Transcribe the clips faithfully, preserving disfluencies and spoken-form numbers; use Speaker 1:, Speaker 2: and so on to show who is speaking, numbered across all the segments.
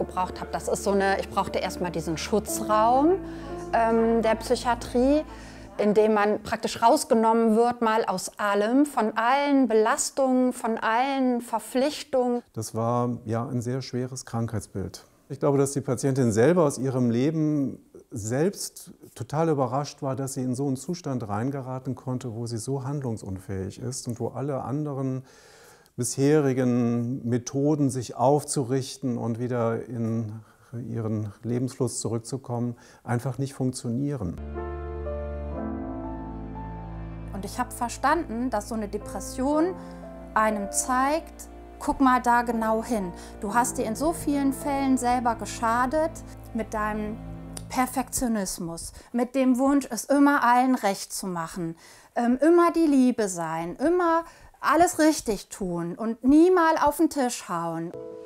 Speaker 1: gebraucht habe. Das ist so eine, ich brauchte erstmal diesen Schutzraum ähm, der Psychiatrie, in dem man praktisch rausgenommen wird, mal aus allem, von allen Belastungen, von allen Verpflichtungen.
Speaker 2: Das war ja ein sehr schweres Krankheitsbild. Ich glaube, dass die Patientin selber aus ihrem Leben selbst total überrascht war, dass sie in so einen Zustand reingeraten konnte, wo sie so handlungsunfähig ist und wo alle anderen bisherigen Methoden, sich aufzurichten und wieder in ihren Lebensfluss zurückzukommen, einfach nicht funktionieren.
Speaker 1: Und ich habe verstanden, dass so eine Depression einem zeigt, guck mal da genau hin. Du hast dir in so vielen Fällen selber geschadet mit deinem Perfektionismus, mit dem Wunsch, es immer allen recht zu machen, ähm, immer die Liebe sein, immer alles richtig tun und nie mal auf den Tisch hauen.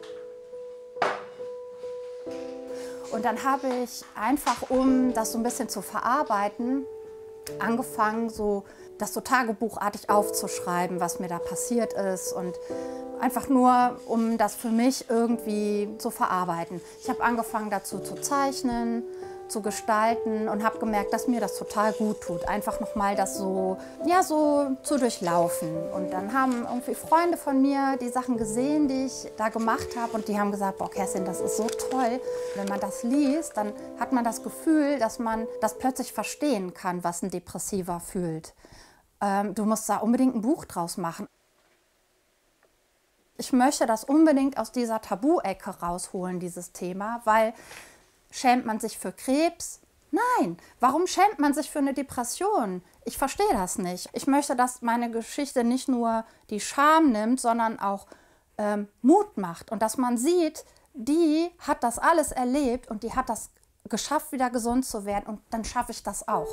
Speaker 1: Und dann habe ich einfach, um das so ein bisschen zu verarbeiten, angefangen, so das so tagebuchartig aufzuschreiben, was mir da passiert ist und einfach nur, um das für mich irgendwie zu verarbeiten. Ich habe angefangen dazu zu zeichnen, zu gestalten und habe gemerkt, dass mir das total gut tut, einfach nochmal das so, ja, so zu durchlaufen. Und dann haben irgendwie Freunde von mir die Sachen gesehen, die ich da gemacht habe und die haben gesagt, boah Kerstin, das ist so toll. Wenn man das liest, dann hat man das Gefühl, dass man das plötzlich verstehen kann, was ein Depressiver fühlt. Ähm, du musst da unbedingt ein Buch draus machen. Ich möchte das unbedingt aus dieser Tabu-Ecke rausholen, dieses Thema, weil schämt man sich für Krebs? Nein. Warum schämt man sich für eine Depression? Ich verstehe das nicht. Ich möchte, dass meine Geschichte nicht nur die Scham nimmt, sondern auch ähm, Mut macht. Und dass man sieht, die hat das alles erlebt und die hat das geschafft, wieder gesund zu werden. Und dann schaffe ich das auch.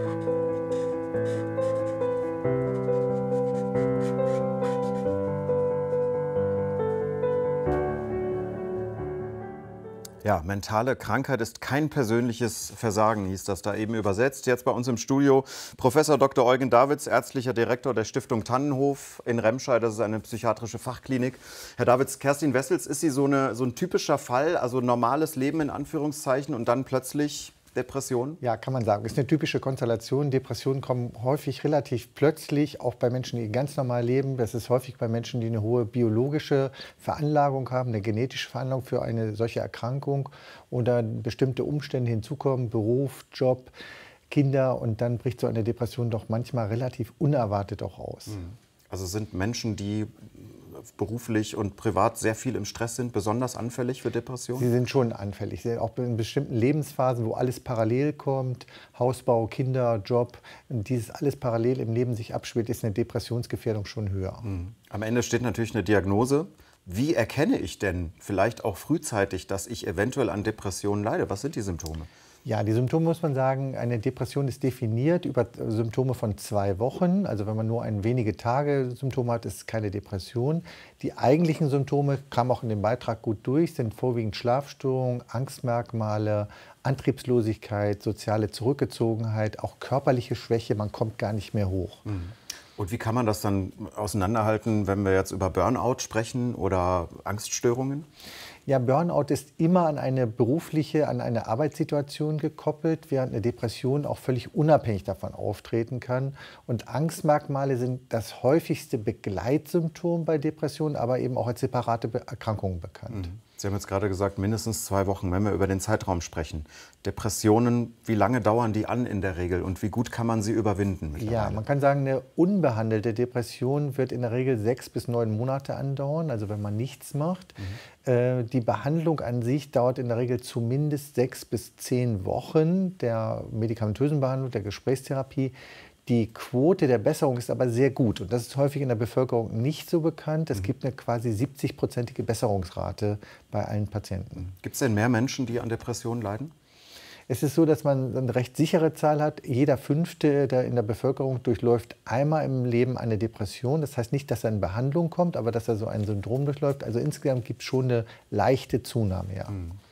Speaker 3: Ja, mentale Krankheit ist kein persönliches Versagen, hieß das da eben übersetzt. Jetzt bei uns im Studio Professor Doktor Eugen Davids, ärztlicher Direktor der Stiftung Tannenhof in Remscheid. Das ist eine psychiatrische Fachklinik. Herr Davids, Kerstin Wessels, ist sie so, eine, so ein typischer Fall, also normales Leben in Anführungszeichen und dann plötzlich Depression?
Speaker 4: Ja, kann man sagen. Das ist eine typische Konstellation. Depressionen kommen häufig relativ plötzlich, auch bei Menschen, die ganz normal leben. Das ist häufig bei Menschen, die eine hohe biologische Veranlagung haben, eine genetische Veranlagung für eine solche Erkrankung oder bestimmte Umstände hinzukommen, Beruf, Job, Kinder, und dann bricht so eine Depression doch manchmal relativ unerwartet auch aus.
Speaker 3: Also sind Menschen, die beruflich und privat sehr viel im Stress sind, besonders anfällig für Depressionen?
Speaker 4: Sie sind schon anfällig, Sie, auch in bestimmten Lebensphasen, wo alles parallel kommt, Hausbau, Kinder, Job, dieses alles parallel im Leben sich abspielt, ist eine Depressionsgefährdung schon höher.
Speaker 3: Mhm. Am Ende steht natürlich eine Diagnose. Wie erkenne ich denn vielleicht auch frühzeitig, dass ich eventuell an Depressionen leide? Was sind die Symptome?
Speaker 4: Ja, die Symptome muss man sagen, eine Depression ist definiert über Symptome von zwei Wochen. Also wenn man nur ein wenige Tage Symptome hat, ist es keine Depression. Die eigentlichen Symptome, kamen auch in dem Beitrag gut durch, sind vorwiegend Schlafstörungen, Angstmerkmale, Antriebslosigkeit, soziale Zurückgezogenheit, auch körperliche Schwäche, man kommt gar nicht mehr hoch.
Speaker 3: Mhm. Und wie kann man das dann auseinanderhalten, wenn wir jetzt über Burnout sprechen oder Angststörungen?
Speaker 4: Ja, Burnout ist immer an eine berufliche, an eine Arbeitssituation gekoppelt, während eine Depression auch völlig unabhängig davon auftreten kann. Und Angstmerkmale sind das häufigste Begleitsymptom bei Depressionen, aber eben auch als separate Erkrankungen bekannt.
Speaker 3: Mhm. Sie haben jetzt gerade gesagt, mindestens zwei Wochen, wenn wir über den Zeitraum sprechen. Depressionen, wie lange dauern die an in der Regel und wie gut kann man sie überwinden?
Speaker 4: Ja, man kann sagen, eine unbehandelte Depression wird in der Regel sechs bis neun Monate andauern, also wenn man nichts macht. Mhm. Äh, die Behandlung an sich dauert in der Regel zumindest sechs bis zehn Wochen der medikamentösen Behandlung, der Gesprächstherapie. Die Quote der Besserung ist aber sehr gut und das ist häufig in der Bevölkerung nicht so bekannt. Es gibt eine quasi siebzig-prozentige Besserungsrate bei allen Patienten.
Speaker 3: Gibt es denn mehr Menschen, die an Depressionen leiden?
Speaker 4: Es ist so, dass man eine recht sichere Zahl hat. Jeder Fünfte der in der Bevölkerung durchläuft einmal im Leben eine Depression. Das heißt nicht, dass er in Behandlung kommt, aber dass er so ein Syndrom durchläuft. Also insgesamt gibt es schon eine leichte Zunahme. Ja.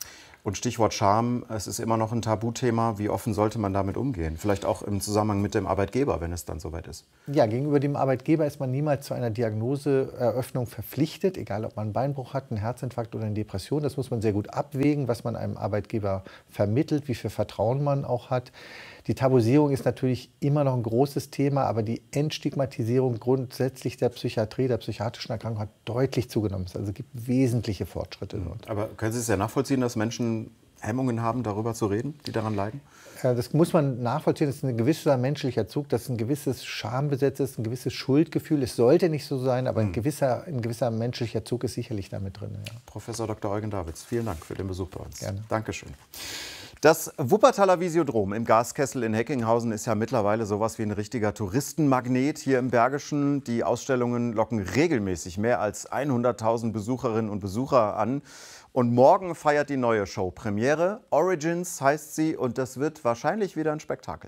Speaker 3: Und Stichwort Scham, es ist immer noch ein Tabuthema. Wie offen sollte man damit umgehen? Vielleicht auch im Zusammenhang mit dem Arbeitgeber, wenn es dann soweit ist.
Speaker 4: Ja, gegenüber dem Arbeitgeber ist man niemals zu einer Diagnoseeröffnung verpflichtet, egal ob man einen Beinbruch hat, einen Herzinfarkt oder eine Depression. Das muss man sehr gut abwägen, was man einem Arbeitgeber vermittelt, wie viel Vertrauen man auch hat. Die Tabuisierung ist natürlich immer noch ein großes Thema, aber die Entstigmatisierung grundsätzlich der Psychiatrie, der psychiatrischen Erkrankung hat deutlich zugenommen. Also es gibt wesentliche Fortschritte dort.
Speaker 3: Aber können Sie es ja nachvollziehen, dass Menschen Hemmungen haben, darüber zu reden, die daran leiden?
Speaker 4: Das muss man nachvollziehen. Das ist ein gewisser menschlicher Zug, das ist ein gewisses Schambesetz, ist ein gewisses Schuldgefühl. Es sollte nicht so sein, aber ein gewisser, ein gewisser menschlicher Zug ist sicherlich damit drin. Ja.
Speaker 3: Professor Doktor Eugen Davids, vielen Dank für den Besuch bei uns.
Speaker 4: Gerne.
Speaker 3: Dankeschön. Das Wuppertaler Visiodrom im Gaskessel in Heckinghausen ist ja mittlerweile sowas wie ein richtiger Touristenmagnet hier im Bergischen. Die Ausstellungen locken regelmäßig mehr als hunderttausend Besucherinnen und Besucher an. Und morgen feiert die neue Show Premiere. Origins heißt sie und das wird wahrscheinlich wieder ein Spektakel.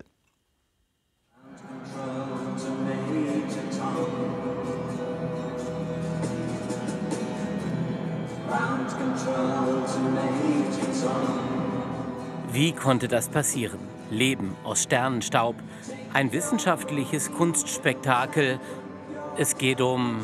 Speaker 5: Wie konnte das passieren? Leben aus Sternenstaub, ein wissenschaftliches Kunstspektakel. Es geht um...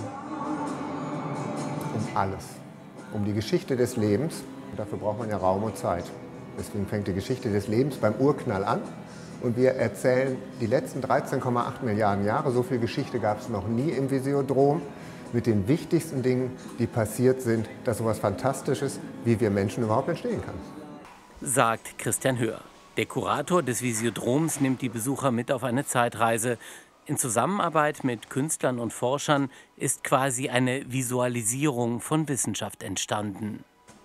Speaker 6: Um alles. Um die Geschichte des Lebens. Dafür braucht man ja Raum und Zeit. Deswegen fängt die Geschichte des Lebens beim Urknall an. Und wir erzählen die letzten dreizehn Komma acht Milliarden Jahre. So viel Geschichte gab es noch nie im Visiodrom. Mit den wichtigsten Dingen, die passiert sind, dass so etwas Fantastisches, wie wir Menschen überhaupt entstehen kann.
Speaker 5: Sagt Christian Höhr. Der Kurator des Visiodroms nimmt die Besucher mit auf eine Zeitreise. In Zusammenarbeit mit Künstlern und Forschern ist quasi eine Visualisierung von Wissenschaft entstanden.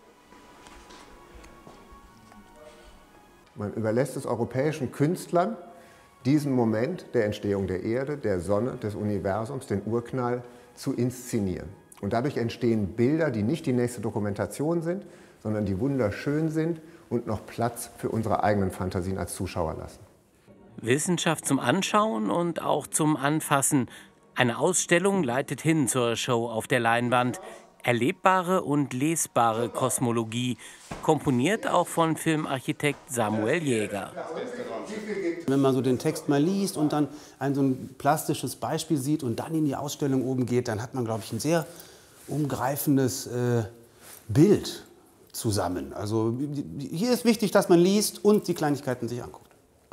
Speaker 6: Man überlässt es europäischen Künstlern, diesen Moment der Entstehung der Erde, der Sonne, des Universums, den Urknall, zu inszenieren. Und dadurch entstehen Bilder, die nicht die nächste Dokumentation sind, sondern die wunderschön sind und noch Platz für unsere eigenen Fantasien als Zuschauer lassen.
Speaker 5: Wissenschaft zum Anschauen und auch zum Anfassen. Eine Ausstellung leitet hin zur Show auf der Leinwand. Erlebbare und lesbare Kosmologie, komponiert auch von Filmarchitekt Samuel Jäger.
Speaker 7: Wenn man so den Text mal liest und dann ein so ein plastisches Beispiel sieht und dann in die Ausstellung oben geht, dann hat man, glaube ich, ein sehr umgreifendes äh, Bild zusammen. Also hier ist wichtig, dass man liest und die Kleinigkeiten sich anguckt.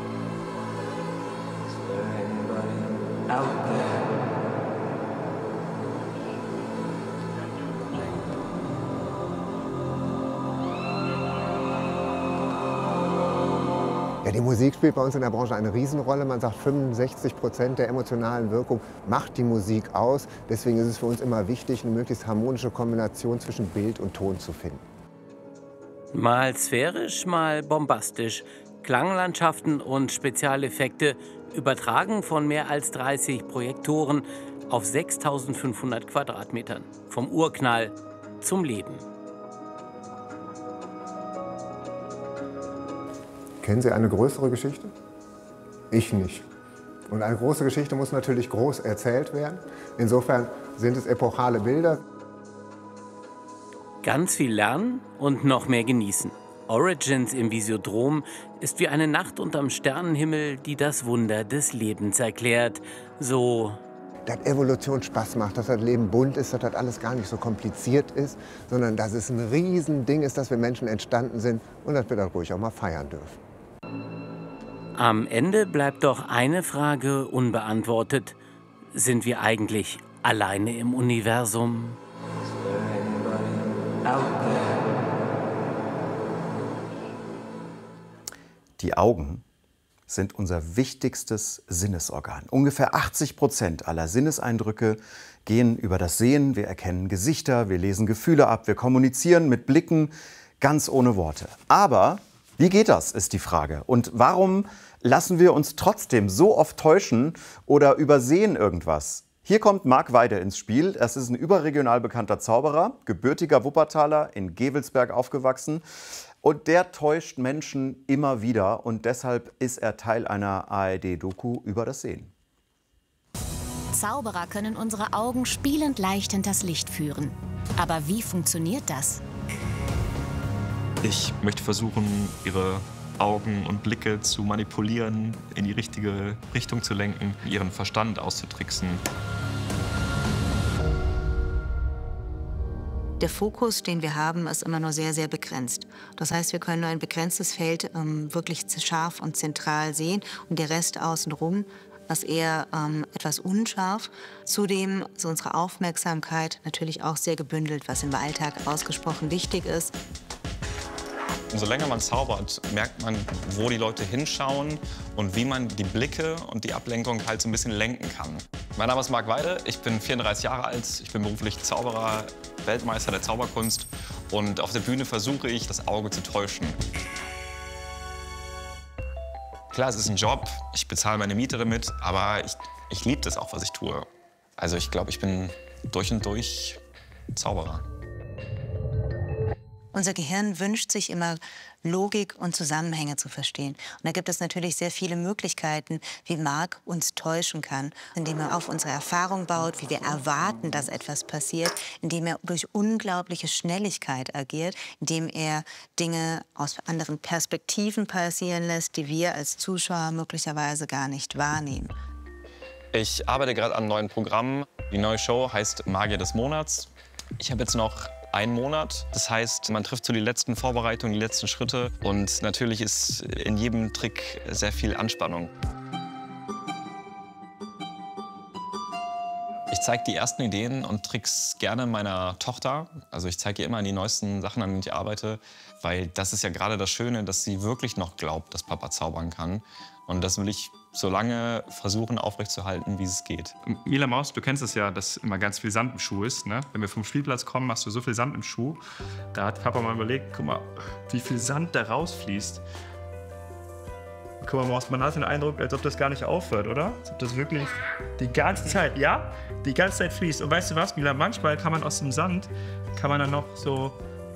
Speaker 6: Ja, die Musik spielt bei uns in der Branche eine Riesenrolle. Man sagt, fünfundsechzig Prozent der emotionalen Wirkung macht die Musik aus. Deswegen ist es für uns immer wichtig, eine möglichst harmonische Kombination zwischen Bild und Ton zu finden.
Speaker 5: Mal sphärisch, mal bombastisch. Klanglandschaften und Spezialeffekte übertragen von mehr als dreißig Projektoren auf sechstausendfünfhundert Quadratmetern. Vom Urknall zum Leben.
Speaker 6: Kennen Sie eine größere Geschichte? Ich nicht. Und eine große Geschichte muss natürlich groß erzählt werden. Insofern sind es epochale Bilder.
Speaker 5: Ganz viel lernen und noch mehr genießen. Origins im Visiodrom ist wie eine Nacht unterm Sternenhimmel, die das Wunder des Lebens erklärt. So...
Speaker 6: Dass Evolution Spaß macht, dass das Leben bunt ist, dass das alles gar nicht so kompliziert ist, sondern dass es ein Riesending ist, dass wir Menschen entstanden sind und dass wir das ruhig auch mal feiern dürfen.
Speaker 5: Am Ende bleibt doch eine Frage unbeantwortet. Sind wir eigentlich alleine im Universum?
Speaker 3: Die Augen sind unser wichtigstes Sinnesorgan. Ungefähr achtzig Prozent aller Sinneseindrücke gehen über das Sehen. Wir erkennen Gesichter, wir lesen Gefühle ab, wir kommunizieren mit Blicken, ganz ohne Worte. Aber wie geht das, ist die Frage. Und warum lassen wir uns trotzdem so oft täuschen oder übersehen irgendwas? Hier kommt Marc Weide ins Spiel. Das ist ein überregional bekannter Zauberer, gebürtiger Wuppertaler, in Gevelsberg aufgewachsen. Und der täuscht Menschen immer wieder. Und deshalb ist er Teil einer A R D-Doku über das Sehen.
Speaker 8: Zauberer können unsere Augen spielend leicht hinters Licht führen. Aber wie funktioniert das? Ich möchte versuchen, ihre Augen und Blicke zu manipulieren, in die richtige Richtung zu lenken, ihren Verstand auszutricksen.
Speaker 9: Der Fokus, den wir haben, ist immer nur sehr, sehr begrenzt. Das heißt, wir können nur ein begrenztes Feld ähm, wirklich scharf und zentral sehen und der Rest außenrum ist eher ähm, etwas unscharf. Zudem ist unsere Aufmerksamkeit natürlich auch sehr gebündelt, was im Alltag ausgesprochen wichtig ist.
Speaker 8: Umso länger man zaubert, merkt man, wo die Leute hinschauen und wie man die Blicke und die Ablenkung halt so ein bisschen lenken kann. Mein Name ist Marc Weide, ich bin vierunddreißig Jahre alt, ich bin beruflich Zauberer, Weltmeister der Zauberkunst und auf der Bühne versuche ich, das Auge zu täuschen. Klar, es ist ein Job, ich bezahle meine Miete damit, aber ich, ich liebe das auch, was ich tue. Also ich glaube, ich bin durch und durch Zauberer.
Speaker 9: Unser Gehirn wünscht sich immer, Logik und Zusammenhänge zu verstehen. Und da gibt es natürlich sehr viele Möglichkeiten, wie Marc uns täuschen kann, indem er auf unsere Erfahrung baut, wie wir erwarten, dass etwas passiert, indem er durch unglaubliche Schnelligkeit agiert, indem er Dinge aus anderen Perspektiven passieren lässt, die wir als Zuschauer möglicherweise gar nicht wahrnehmen.
Speaker 8: Ich arbeite gerade an einem neuen Programm. Die neue Show heißt Magier des Monats. Ich habe jetzt noch einen Monat. Das heißt, man trifft so die letzten Vorbereitungen, die letzten Schritte. Und natürlich ist in jedem Trick sehr viel Anspannung. Ich zeige die ersten Ideen und Tricks gerne meiner Tochter. Also ich zeige ihr immer die neuesten Sachen, an denen ich arbeite. Weil das ist ja gerade das Schöne, dass sie wirklich noch glaubt, dass Papa zaubern kann. Und das will ich so lange versuchen aufrechtzuerhalten, wie es geht.
Speaker 10: Mila Maus, du kennst es ja, dass immer ganz viel Sand im Schuh ist. Ne? Wenn wir vom Spielplatz kommen, hast du so viel Sand im Schuh. Da hat Papa mal überlegt, guck mal, wie viel Sand da rausfließt. Guck mal, Maus, man hat den Eindruck, als ob das gar nicht aufhört, oder? Als ob das wirklich die ganze Zeit, ja, die ganze Zeit fließt. Und weißt du was, Mila, manchmal kann man aus dem Sand, kann man dann noch so...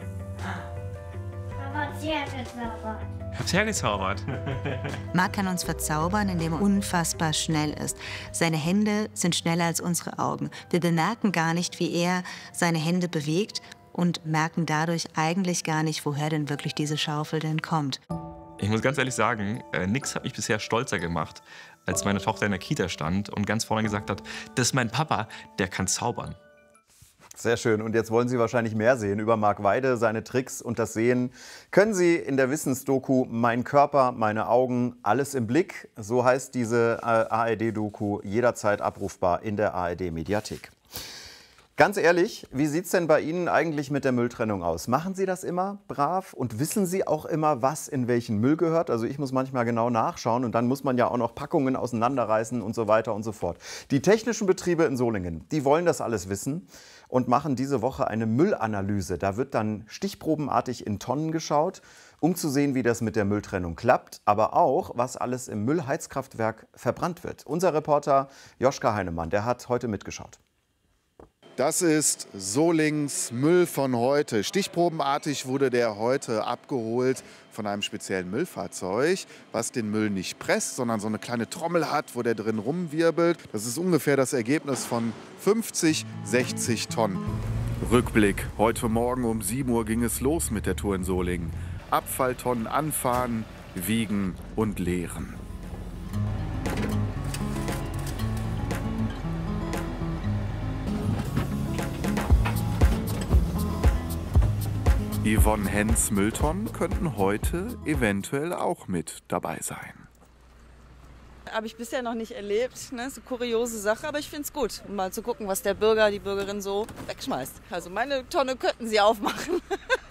Speaker 11: Aber sehr gezaubert.
Speaker 10: Ich hab's hergezaubert.
Speaker 9: Marc kann uns verzaubern, indem er unfassbar schnell ist. Seine Hände sind schneller als unsere Augen. Wir bemerken gar nicht, wie er seine Hände bewegt und merken dadurch eigentlich gar nicht, woher denn wirklich diese Schaufel denn kommt.
Speaker 8: Ich muss ganz ehrlich sagen, äh, nichts hat mich bisher stolzer gemacht, als meine Tochter in der Kita stand und ganz vorne gesagt hat, das ist mein Papa, der kann zaubern.
Speaker 3: Sehr schön. Und jetzt wollen Sie wahrscheinlich mehr sehen über Marc Weide, seine Tricks. Und das Sehen können Sie in der Wissensdoku Mein Körper, meine Augen, alles im Blick. So heißt diese A R D-Doku, jederzeit abrufbar in der A R D-Mediathek. Ganz ehrlich, wie sieht es denn bei Ihnen eigentlich mit der Mülltrennung aus? Machen Sie das immer brav und wissen Sie auch immer, was in welchen Müll gehört? Also ich muss manchmal genau nachschauen und dann muss man ja auch noch Packungen auseinanderreißen und so weiter und so fort. Die technischen Betriebe in Solingen, die wollen das alles wissen und machen diese Woche eine Müllanalyse. Da wird dann stichprobenartig in Tonnen geschaut, um zu sehen, wie das mit der Mülltrennung klappt, aber auch, was alles im Müllheizkraftwerk verbrannt wird. Unser Reporter Joschka Heinemann, der hat heute mitgeschaut.
Speaker 12: Das ist Solings Müll von heute. Stichprobenartig wurde der heute abgeholt von einem speziellen Müllfahrzeug, was den Müll nicht presst, sondern so eine kleine Trommel hat, wo der drin rumwirbelt. Das ist ungefähr das Ergebnis von fünfzig, sechzig Tonnen. Rückblick. Heute Morgen um sieben Uhr ging es los mit der Tour in Solingen. Abfalltonnen anfahren, wiegen und leeren. Yvonne Hens Mülltonnen könnten heute eventuell auch mit dabei sein.
Speaker 13: Habe ich bisher noch nicht erlebt, ne? So kuriose Sache, aber ich finde es gut, um mal zu gucken, was der Bürger, die Bürgerin so wegschmeißt. Also meine Tonne könnten sie aufmachen.